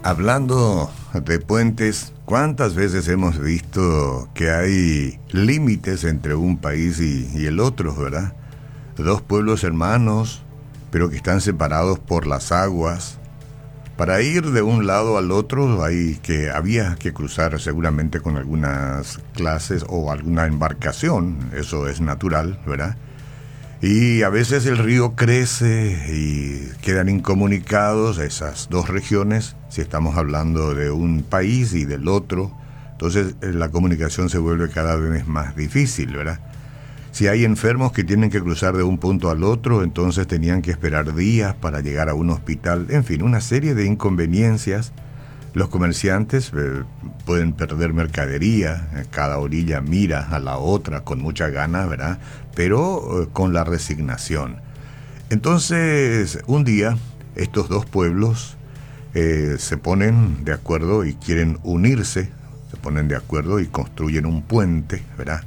Hablando de puentes, ¿cuántas veces hemos visto que hay límites entre un país y el otro, verdad? Dos pueblos hermanos, pero que están separados por las aguas. Para ir de un lado al otro había que cruzar seguramente con algunas clases o alguna embarcación, eso es natural, ¿verdad? Y a veces el río crece y quedan incomunicados esas dos regiones, si estamos hablando de un país y del otro, entonces la comunicación se vuelve cada vez más difícil, ¿verdad? Si hay enfermos que tienen que cruzar de un punto al otro, entonces tenían que esperar días para llegar a un hospital, en fin, una serie de inconveniencias. Los comerciantes pueden perder mercadería, cada orilla mira a la otra con mucha gana, ¿verdad? Pero con la resignación. Entonces, un día, estos dos pueblos se ponen de acuerdo y quieren unirse, se ponen de acuerdo y construyen un puente, ¿verdad?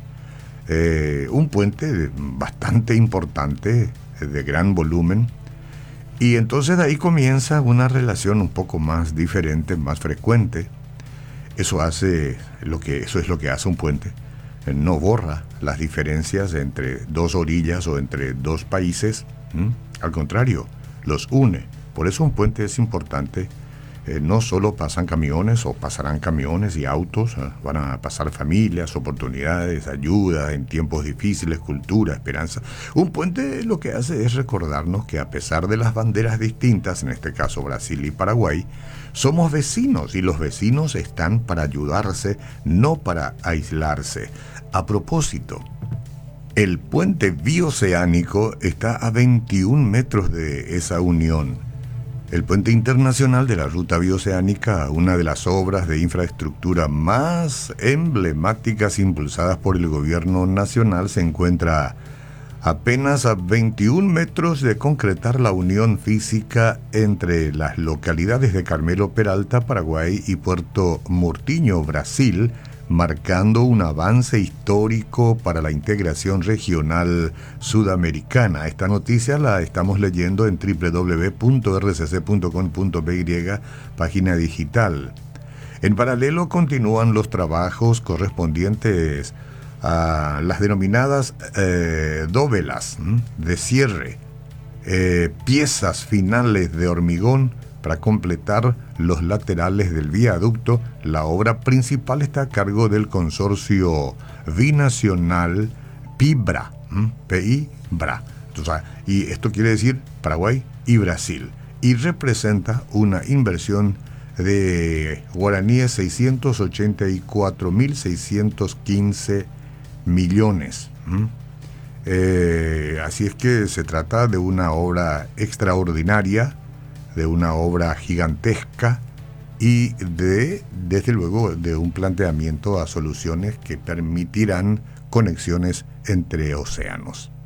Un puente bastante importante, de gran volumen. Y entonces de ahí comienza una relación un poco más diferente, más frecuente. Eso es lo que hace un puente. No borra las diferencias entre dos orillas o entre dos países. Al contrario, los une. Por eso un puente es importante. No solo pasan camiones o pasarán camiones y autos, van a pasar familias, oportunidades, ayuda en tiempos difíciles, cultura, esperanza. Un puente lo que hace es recordarnos que a pesar de las banderas distintas, en este caso Brasil y Paraguay, somos vecinos y los vecinos están para ayudarse, no para aislarse. A propósito, el puente bioceánico está a 21 metros de esa unión. El puente internacional de la ruta bioceánica, una de las obras de infraestructura más emblemáticas impulsadas por el gobierno nacional, se encuentra apenas a 21 metros de concretar la unión física entre las localidades de Carmelo Peralta, Paraguay, y Puerto Murtinho, Brasil, marcando un avance histórico para la integración regional sudamericana. Esta noticia la estamos leyendo en www.rcc.com.py, página digital. En paralelo continúan los trabajos correspondientes a las denominadas dóvelas de cierre, piezas finales de hormigón para completar los laterales del viaducto. La obra principal está a cargo del consorcio binacional PIBRA, PIBRA. Entonces, y esto quiere decir Paraguay y Brasil, y representa una inversión de guaraníes 684.615 millones. Así es que se trata de una obra extraordinaria, de una obra gigantesca y desde luego, de un planteamiento a soluciones que permitirán conexiones entre océanos.